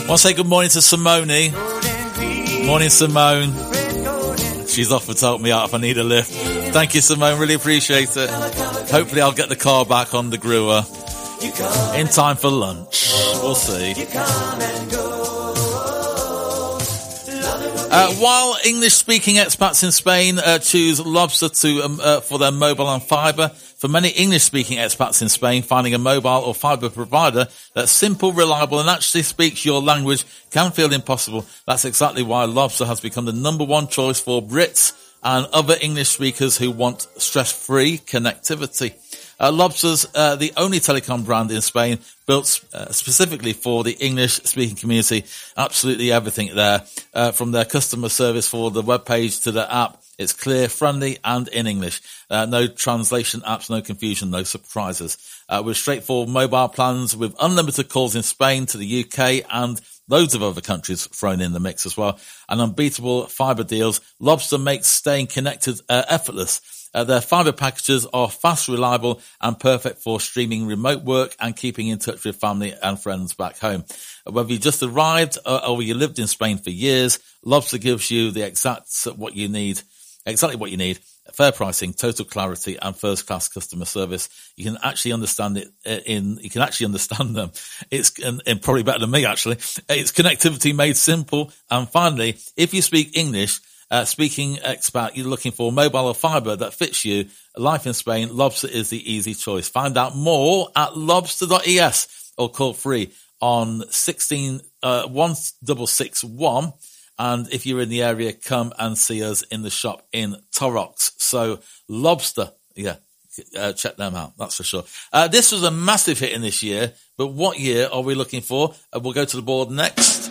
I want to say good morning to Simone. Morning, Simone. She's offered to help me out if I need a lift. Thank you, Simone. Really appreciate it. Hopefully I'll get the car back on the Grua in time for lunch. We'll see. While English-speaking expats in Spain choose Lobster for their mobile and fibre, for many English-speaking expats in Spain, finding a mobile or fibre provider that's simple, reliable and actually speaks your language can feel impossible. That's exactly why Lobster has become the number one choice for Brits and other English speakers who want stress-free connectivity. Lobster's the only telecom brand in Spain built specifically for the English-speaking community. Absolutely everything there, from their customer service for the webpage to the app. It's clear, friendly, and in English. No translation apps, no confusion, no surprises. With straightforward mobile plans with unlimited calls in Spain to the UK and loads of other countries thrown in the mix as well. And unbeatable fibre deals. Lobster makes staying connected effortless. Their fibre packages are fast, reliable, and perfect for streaming remote work and keeping in touch with family and friends back home. Whether you just arrived or you lived in Spain for years, Lobster gives you exactly what you need. Fair pricing, total clarity, and first-class customer service. You can actually understand them. It's and probably better than me, actually. It's connectivity made simple. And finally, if you speak English, speaking expat, you're looking for mobile or fibre that fits you. Life in Spain, Lobster is the easy choice. Find out more at lobster.es or call free on 1661. And if you're in the area, come and see us in the shop in Torrox. So Lobster, check them out. That's for sure. This was a massive hit in this year, but what year are we looking for? We'll go to the board next.